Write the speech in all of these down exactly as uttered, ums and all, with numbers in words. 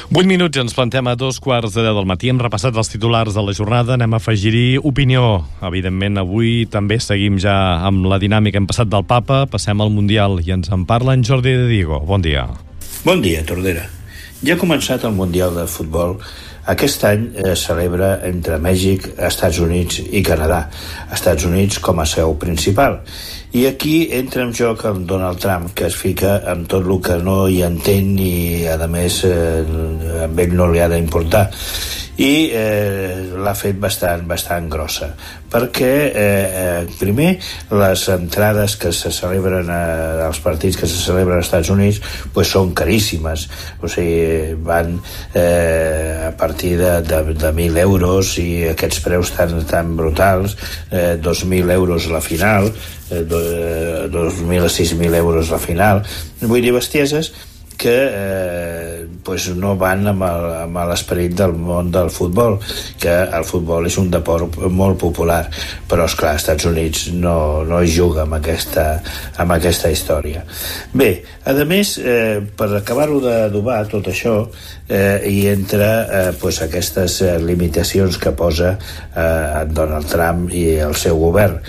vuit minuts, ens plantem a dos quarts de deu del matí. Hem repassat els titulars de la jornada. Anem a afegir-hi opinió. Evidentment, avui també seguim ja amb la dinàmica. Hem passat del Papa, passem al Mundial i ens en parla en Jordi de Diego. Bon dia. Bon dia, Tordera. Ja ha començat el Mundial de Futbol. Aquest any es celebra entre Mèxic, Estats Units i Canadà. Estats Units com a seu principal. I aquí entra en joc el Donald Trump, que es fica amb tot el que no hi entén i, a més, eh, amb ell no li ha d'importar. I eh, l'ha fet bastant, bastant grossa. Perquè, eh, primer, les entrades que se celebren a, als partits que se celebren als Estats Units pues, són caríssimes. O sigui, van eh, a partir de, de, de mil euros i aquests preus tan, tan brutals, eh, dos mil euros la final, eh, dos mil a sis mil euros la final. Vull dir, bestieses que eh, pues no van amb, el, amb l'esperit del món del futbol, que el futbol és un deport molt popular, però esclar, als Estats Units no, no es juga amb aquesta, amb aquesta història. Bé, a més, eh, per acabar-ho d'adobar tot això, eh, hi entra eh, pues aquestes eh, limitacions que posa eh, Donald Trump i el seu govern.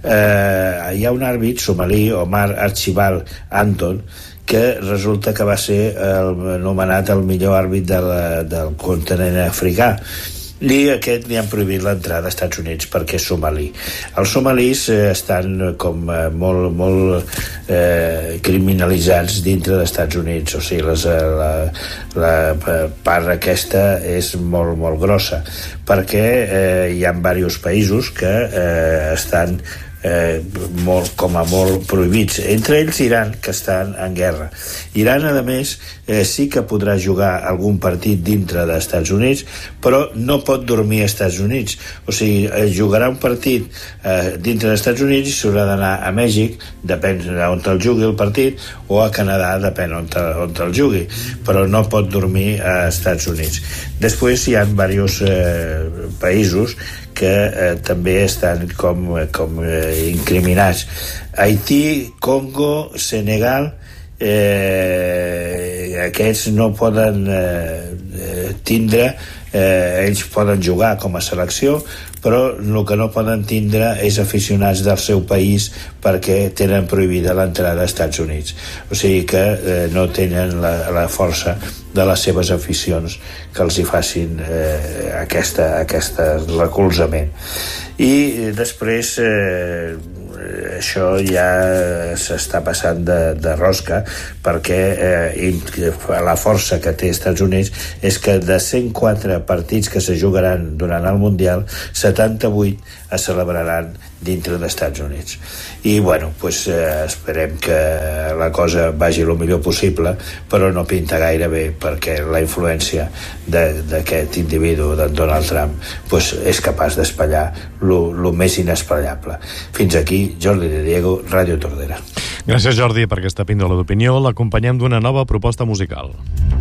Eh, hi ha un àrbit somalí, Omar Archibald Anton, que resulta que va ser el, anomenat el millor àrbit de la, del continent africà, i aquest li han prohibit l'entrada als Estats Units perquè és somalí. Els somalís eh, estan com eh, molt, molt eh, criminalitzats dintre dels Estats Units, o sigui, les, la, la part aquesta és molt, molt grossa, perquè eh, hi ha diversos països que eh, estan Eh, molt, com a molt prohibits, entre ells Iran, que estan en guerra. Iran, a més, eh, sí que podrà jugar algun partit dintre dels Estats Units, però no pot dormir als Estats Units. O sigui, eh, jugarà un partit eh, dintre dels Estats Units i s'haurà d'anar a Mèxic, depèn on el jugui el partit, o a Canadà, depèn on, te, on el jugui, però no pot dormir als Estats Units. Després hi ha diversos eh, països que eh, també estan com, com eh, incriminats. Haití, Congo, Senegal, eh, aquests no poden eh, tindre, eh, ells poden jugar com a selecció, però el que no poden tindre és aficionats del seu país perquè tenen prohibida l'entrada als Estats Units. O sigui que eh, no tenen la, la força de les seves aficions que els hi facin eh, aquesta, aquesta recolzament. I després eh, això ja s'està passant de, de rosca, perquè eh, la força que té els Estats Units és que de cent quatre partits que se jugaran durant el Mundial, setanta-vuit es celebraran dintre dels Estats Units. I bueno, pues, eh, esperem que la cosa vagi el millor possible, però no pinta gaire bé, perquè la influència d'aquest individu, de Donald Trump, pues, és capaç d'espatllar el més inespatllable. Fins aquí, Jordi de Diego, Ràdio Tordera. Gràcies, Jordi, per aquesta píndola d'opinió. L'acompanyem d'una nova proposta musical.